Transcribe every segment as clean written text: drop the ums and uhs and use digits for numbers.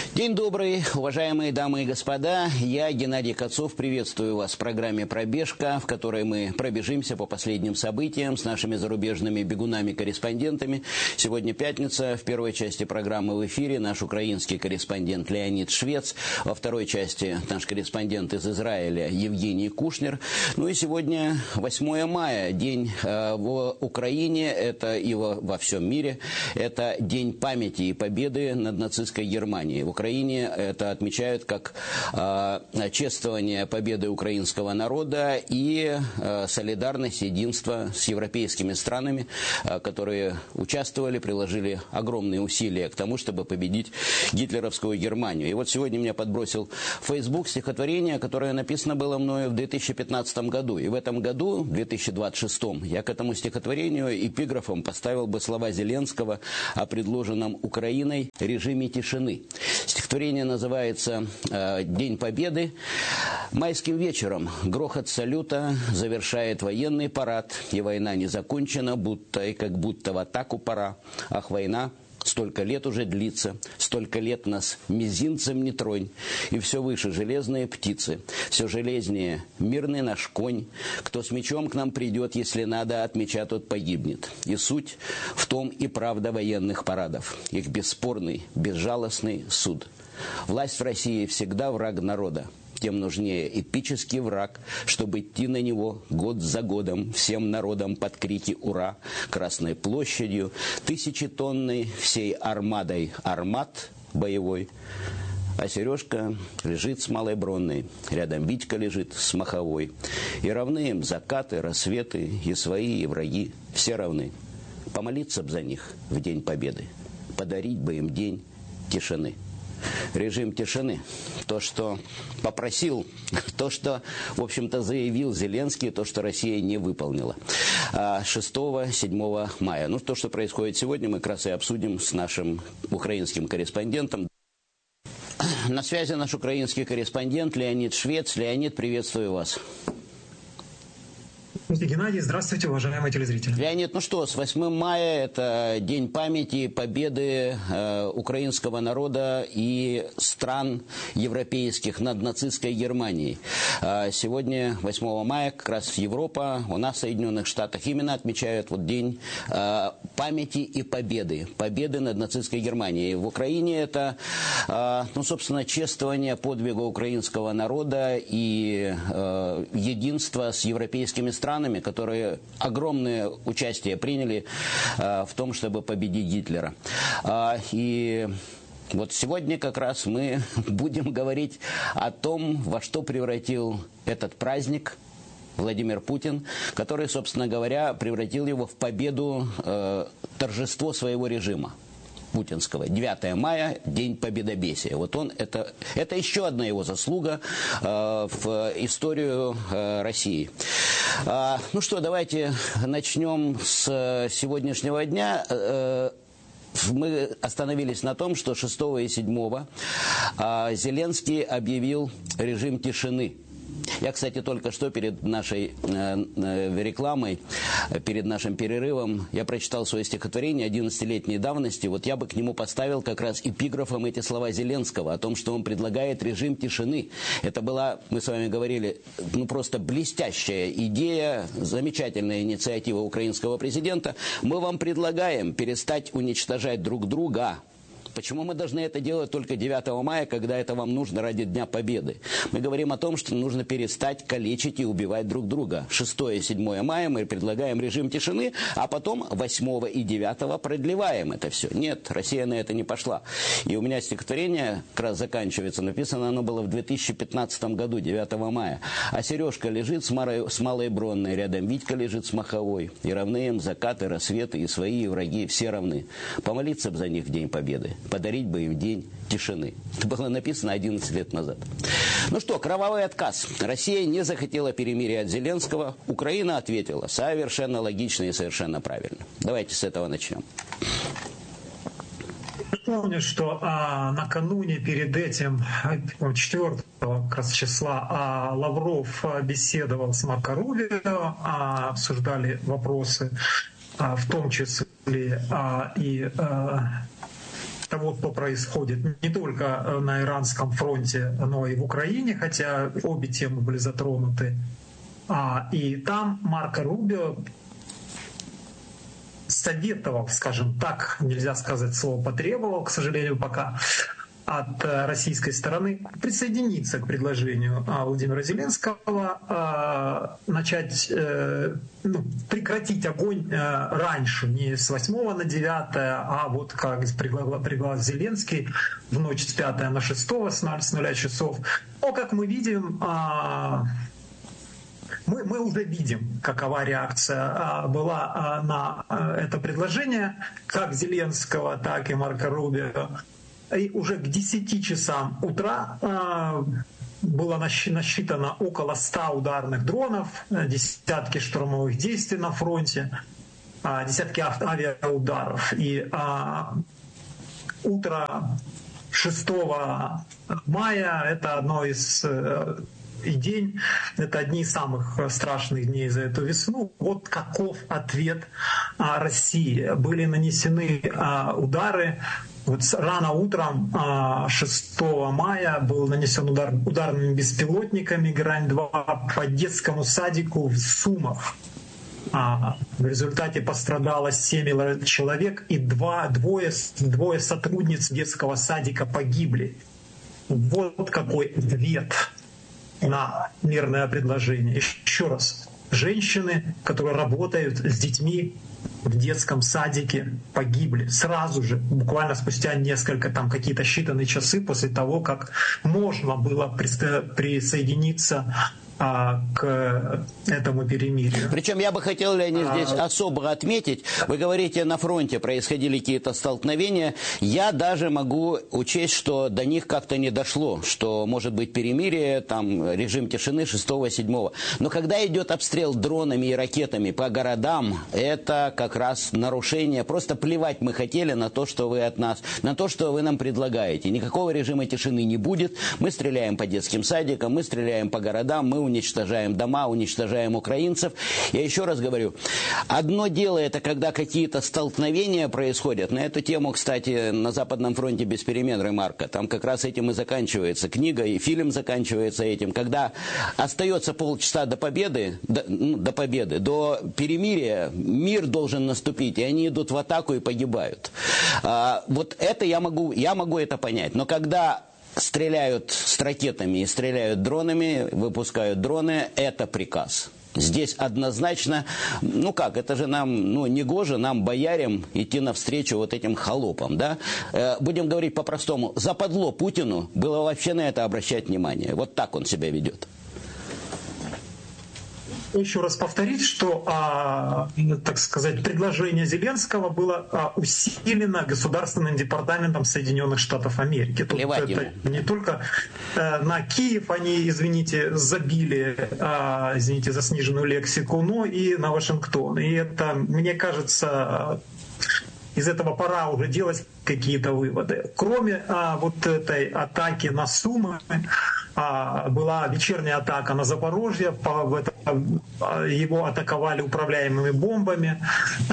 День добрый, уважаемые дамы и господа. Я, Геннадий Кацов, приветствую вас в программе «Пробежка», в которой мы пробежимся по последним событиям с нашими зарубежными бегунами-корреспондентами. Сегодня пятница. В первой части программы в эфире наш украинский корреспондент Леонид Швец. Во второй части наш корреспондент из Израиля Евгений Кушнер. Ну и сегодня 8 мая, день в Украине, это и во всем мире. Это день памяти и победы над нацистской Германией. В Украине это отмечают как чествование победы украинского народа и солидарность, единство с европейскими странами, которые участвовали, приложили огромные усилия к тому, чтобы победить гитлеровскую Германию. И вот сегодня меня подбросил в Facebook стихотворение, которое написано было мною в 2015 году. И в этом году, в 2026, я к этому стихотворению эпиграфом поставил бы слова Зеленского о предложенном Украиной режиме тишины. Стихотворение называется «День Победы». Майским вечером грохот салюта завершает военный парад, и война не закончена, будто и как будто в атаку пора. Ах, война! Столько лет уже длится, столько лет нас мизинцем не тронь, и все выше железные птицы, все железнее мирный наш конь. Кто с мечом к нам придет, если надо, от меча тот погибнет. И суть в том и правда военных парадов, их бесспорный, безжалостный суд. Власть в России всегда враг народа. Тем нужнее эпический враг, чтобы идти на него год за годом всем народом под крики «Ура!» Красной площадью, тысячетонной всей армадой армат боевой. А Сережка лежит с Малой Бронной, рядом Витька лежит с Маховой. И равны им закаты, рассветы, и свои, и враги, все равны. Помолиться б за них в День Победы, подарить бы им день тишины. Режим тишины. То, что попросил, то, что, в общем-то, заявил Зеленский, то, что Россия не выполнила. 6-7 мая. Ну, то, что происходит сегодня, мы как раз и обсудим с нашим украинским корреспондентом. На связи наш украинский корреспондент Леонид Швец. Леонид, приветствую вас. Геннадий, здравствуйте, уважаемые телезрители. Леонид, ну что, с 8 мая это день памяти, победы украинского народа и стран европейских над нацистской Германией. Сегодня, 8 мая, как раз Европа, у нас в Соединенных Штатах именно отмечают вот день памяти и победы. Победы над нацистской Германией. В Украине это, ну, собственно, чествование подвига украинского народа и единство с европейскими странами, которые огромное участие приняли в том, чтобы победить Гитлера. И вот сегодня как раз мы будем говорить о том, во что превратил этот праздник Владимир Путин, который, собственно говоря, превратил его в победу, торжество своего режима путинского. 9 мая, день победобесия. Вот он, это еще одна его заслуга в историю России. Ну что, давайте начнем с сегодняшнего дня. Мы остановились на том, что 6 и 7 Зеленский объявил режим тишины. Я, кстати, только что перед нашей рекламой, перед нашим перерывом, я прочитал свое стихотворение 11-летней давности. Вот я бы к нему поставил как раз эпиграфом эти слова Зеленского о том, что он предлагает режим тишины. Это была, мы с вами говорили, ну просто блестящая идея, замечательная инициатива украинского президента. Мы вам предлагаем перестать уничтожать друг друга. Почему мы должны это делать только 9 мая, когда это вам нужно ради Дня Победы? Мы говорим о том, что нужно перестать калечить и убивать друг друга. 6 и 7 мая мы предлагаем режим тишины, а потом 8 и 9 продлеваем это все. Нет, Россия на это не пошла. И у меня стихотворение как раз заканчивается. Написано оно было в 2015 году, 9 мая. А Сережка лежит с Малой Бронной, рядом Витька лежит с Маховой. И равны им закаты, рассветы, и свои, и враги, все равны. Помолиться бы за них в День Победы. Подарить бы им день тишины. Это было написано 11 лет назад. Ну что, кровавый отказ. Россия не захотела перемирия от Зеленского. Украина ответила совершенно логично и совершенно правильно. Давайте с этого начнем. Помню, что накануне перед этим, 4 как раз числа, Лавров беседовал с Марко Рубио, обсуждали вопросы, в том числе и того, что происходит не только на Иранском фронте, но и в Украине, хотя обе темы были затронуты. И там Марко Рубио советовал, скажем так, нельзя сказать слово «потребовал», к сожалению, пока, от российской стороны присоединиться к предложению Владимира Зеленского, начать, прекратить огонь раньше, не с 8 на 9, а вот как предлагал Зеленский, в ночь с 5 на 6, с 0 часов. Но, как мы видим, мы уже видим, какова реакция была на это предложение, как Зеленского, так и Марко Рубио. И уже к 10 часам утра было насчитано около 100 ударных дронов, десятки штурмовых действий на фронте, десятки авиаударов. И утро 6 мая — это одно из и день, это одни из самых страшных дней за эту весну. Вот каков ответ России. Были нанесены удары. Вот рано утром 6 мая был нанесен удар ударными беспилотниками «Грань-2» по детскому садику в Сумах. В результате пострадало 7 человек, и двое сотрудниц детского садика погибли. Вот какой ответ на мирное предложение. Еще раз, женщины, которые работают с детьми в детском садике, погибли сразу же, буквально спустя несколько, какие-то считанные часы после того, как можно было присоединиться к этому перемирию. Причем я бы хотел, Леонид, здесь особо отметить, вы говорите, на фронте происходили какие-то столкновения, я даже могу учесть, что до них как-то не дошло, что может быть перемирие, режим тишины 6-7. Но когда идет обстрел дронами и ракетами по городам, это как раз нарушение, просто плевать мы хотели на то, что вы от нас, на то, что вы нам предлагаете. Никакого режима тишины не будет, мы стреляем по детским садикам, мы стреляем по городам, мы уничтожаем дома, уничтожаем украинцев. Я еще раз говорю, одно дело это когда какие-то столкновения происходят. На эту тему, кстати, на Западном фронте без перемен ремарка. Там как раз этим и заканчивается книга, и фильм заканчивается этим. Когда остается полчаса до победы, до перемирия, мир должен наступить, и они идут в атаку и погибают. Вот это я могу это понять. Но когда стреляют с ракетами и стреляют дронами, выпускают дроны, это приказ. Здесь однозначно, это же нам, не гоже нам, боярям, идти навстречу вот этим холопам, да? Будем говорить по-простому, западло Путину было вообще на это обращать внимание. Вот так он себя ведет. Еще раз повторить, что, так сказать, предложение Зеленского было усилено Государственным департаментом Соединенных Штатов Америки. Тут это не только на Киев они, забили, извините за сниженную лексику, но и на Вашингтон. И это, мне кажется, из этого пора уже делать какие-то выводы. Кроме вот этой атаки на Сумы, была вечерняя атака на Запорожье, его атаковали управляемыми бомбами,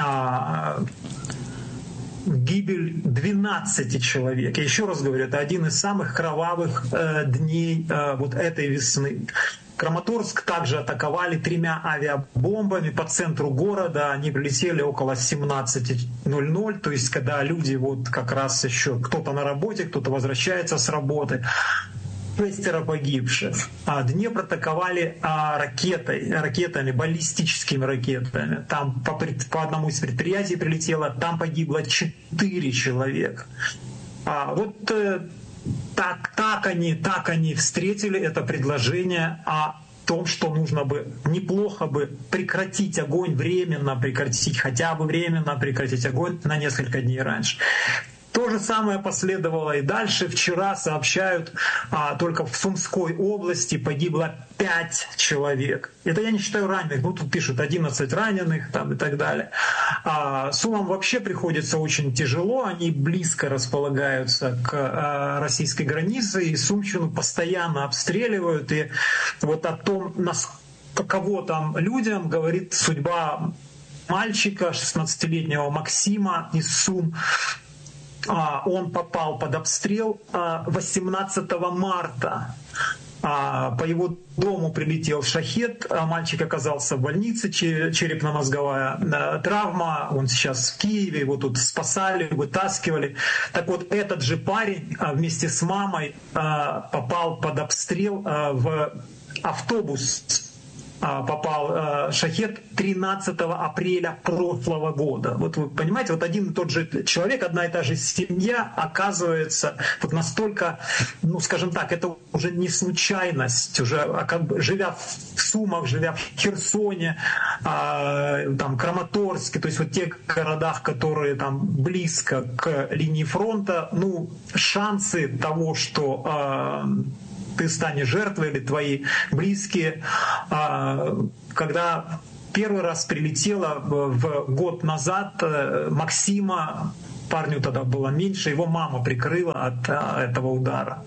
гибель 12 человек. Я еще раз говорю, это один из самых кровавых дней вот этой весны. Краматорск также атаковали 3 авиабомбами по центру города. Они прилетели около 17:00, то есть когда люди вот как раз еще кто-то на работе, кто-то возвращается с работы. 6 погибших. Днепр атаковали ракетами, баллистическими ракетами. Там по одному из предприятий прилетело, там погибло 4 человека. Вот так они встретили это предложение о том, что нужно бы, неплохо бы прекратить огонь, хотя бы временно прекратить огонь на несколько дней раньше. То же самое последовало и дальше. Вчера сообщают, только в Сумской области погибло 5 человек. Это я не считаю раненых. Тут пишут 11 раненых и так далее. Сумам вообще приходится очень тяжело. Они близко располагаются к российской границе, и Сумщину постоянно обстреливают. И вот о том, каково там людям, говорит судьба мальчика, 16-летнего Максима из Сум. он попал под обстрел 18 марта. По его дому прилетел шахед, мальчик оказался в больнице, черепно-мозговая травма, он сейчас в Киеве, его тут спасали, вытаскивали. Так вот, этот же парень вместе с мамой попал под обстрел в автобус. Попал шахед 13 апреля прошлого года. Вот вы понимаете, вот один и тот же человек, одна и та же семья оказывается вот настолько, ну скажем так, это уже не случайность, уже живя в Сумах, живя в Херсоне, там Краматорске, то есть вот тех городах, которые там близко к линии фронта, ну шансы того, что ты станешь жертвой или твои близкие. Когда первый раз прилетела в год назад Максима, парню тогда было меньше, его мама прикрыла от этого удара.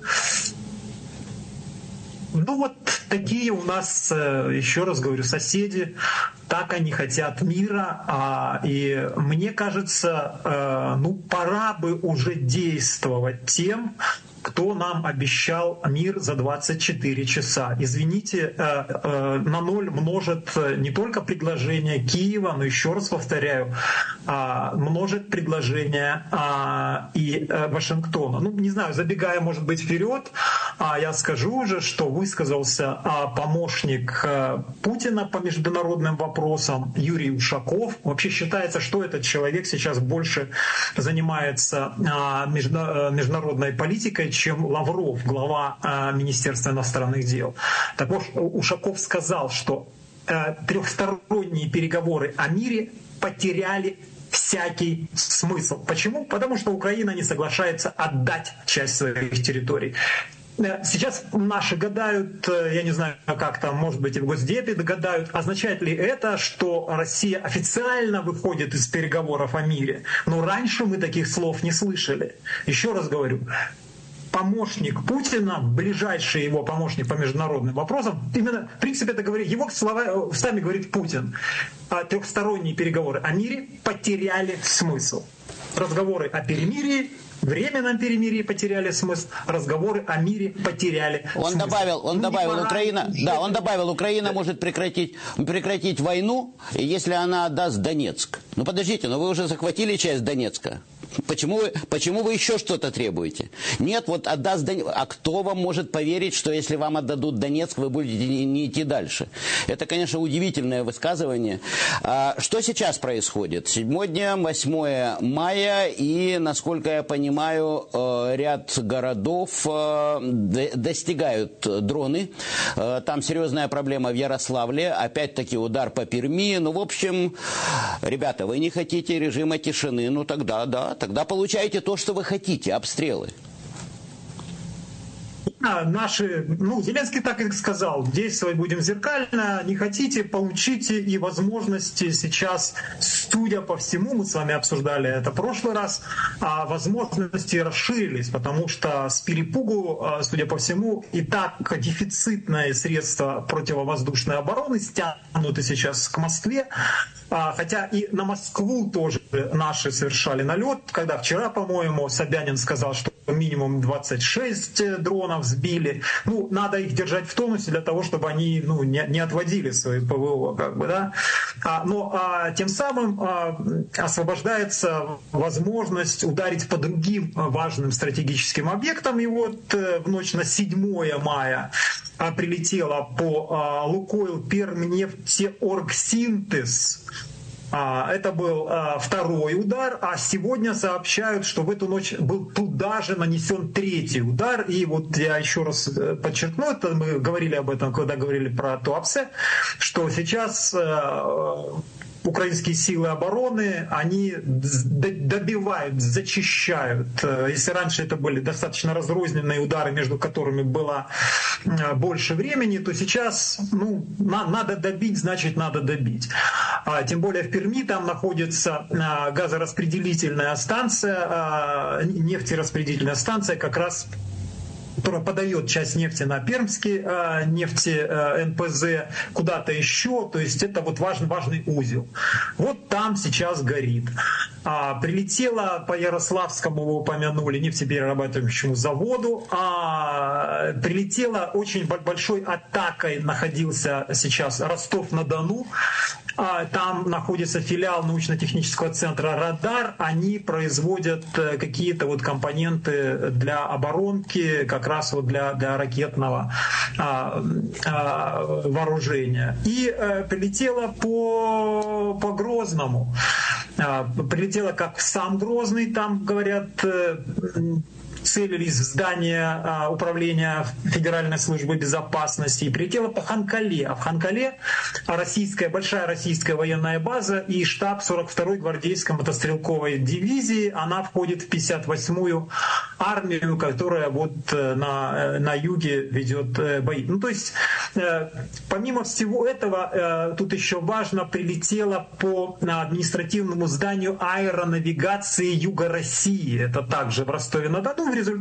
Ну вот такие у нас, еще раз говорю, соседи, так они хотят мира, и мне кажется, ну пора бы уже действовать тем, кто нам обещал мир за 24 часа. Извините, на ноль множит не только предложение Киева, но еще раз повторяю, множит предложение и Вашингтона. Ну, не знаю, забегая, может быть, вперед, я скажу уже, что высказался помощник Путина по международным вопросам Юрий Ушаков. Вообще считается, что этот человек сейчас больше занимается международной политикой, чем Лавров, глава Министерства иностранных дел. Так вот, Ушаков сказал, что трехсторонние переговоры о мире потеряли всякий смысл. Почему? Потому что Украина не соглашается отдать часть своих территорий. Сейчас наши гадают, я не знаю, как там, может быть, и в Госдепе гадают, означает ли это, что Россия официально выходит из переговоров о мире. Но раньше мы таких слов не слышали. Еще раз говорю, помощник Путина, ближайший его помощник по международным вопросам, именно, в принципе, это говорит, его словами говорит Путин. Трехсторонние переговоры о мире потеряли смысл. Разговоры о перемирии, временном перемирии потеряли смысл, разговоры о мире потеряли смысл. Он добавил, Украина может прекратить войну, если она отдаст Донецк. Ну подождите, но вы уже захватили часть Донецка. Почему вы еще что-то требуете? Нет, вот отдаст Донецк. А кто вам может поверить, что если вам отдадут Донецк, вы будете не идти дальше? Это, конечно, удивительное высказывание. Что сейчас происходит? Сегодня 8 мая, и, насколько я понимаю, ряд городов достигают дроны. Там серьезная проблема в Ярославле. Опять-таки удар по Перми. Ну, в общем, ребята, вы не хотите режима тишины, ну тогда да. Тогда получаете то, что вы хотите, обстрелы. Зеленский так и сказал, действовать будем зеркально, не хотите, получите, и возможности сейчас, судя по всему, мы с вами обсуждали это в прошлый раз, возможности расширились, потому что с перепугу, судя по всему, и так дефицитные средства противовоздушной обороны стянуты сейчас к Москве, хотя и на Москву тоже наши совершали налет, когда вчера, по-моему, Собянин сказал, что минимум 26 дронов сбили. Ну, надо их держать в тонусе для того, чтобы они не отводили свои ПВО. Тем самым освобождается возможность ударить по другим важным стратегическим объектам. И вот в ночь на 7 мая прилетело по Лукойл Пермнефтеоргсинтез. Это был второй удар, а сегодня сообщают, что в эту ночь был туда же нанесен третий удар. И вот я еще раз подчеркну, это мы говорили об этом, когда говорили про Туапсе, что сейчас украинские силы обороны, они добивают, зачищают. Если раньше это были достаточно разрозненные удары, между которыми было больше времени, то сейчас надо добить, значит надо добить. Тем более в Перми там находится газораспределительная станция, нефтераспределительная станция, как раз которая подает часть нефти на Пермский нефти НПЗ, куда-то еще. То есть это вот важный узел. Вот там сейчас горит. Прилетела по Ярославскому, вы упомянули, нефтеперерабатывающему заводу. Прилетела очень большой атакой, находился сейчас Ростов-на-Дону. Там находится филиал научно-технического центра «Радар». Они производят какие-то вот компоненты для оборонки, как раз вот для ракетного вооружения. И прилетела по Грозному. Прилетела как в сам Грозный, там, говорят, целились в здание управления Федеральной службы безопасности, и прилетела по Ханкале. А в Ханкале большая российская военная база и штаб 42-й гвардейской мотострелковой дивизии. Она входит в 58-ю армию, которая вот на юге ведет бои. Ну, то есть, помимо всего этого, тут еще важно, прилетела по административному зданию аэронавигации Юга России. Это также в Ростове-на-Дону. В результате